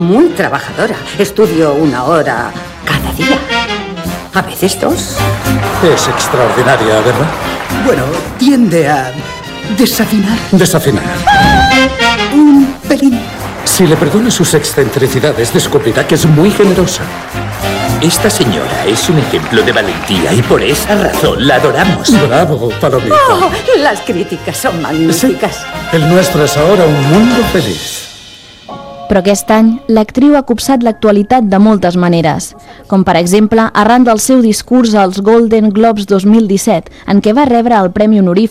Muy trabajadora. Estudio 1 hora cada día. A veces 2. Es extraordinaria, ¿verdad? Bueno, tiende a desafinar. Desafinar. Un pelín. Si le perdona sus excentricidades, descubrirá que es muy generosa. Esta señora es un ejemplo de valentía y por esa razón la adoramos. Bravo, Palomita. Oh, las críticas son magníficas. Sí, el nuestro és ara un mundo feliç. Però aquest any, l'actriu ha copsat l'actualitat de moltes maneres, com per exemple arran del seu discurs als Golden Globes 2017, en què va rebre el Premi Honorífic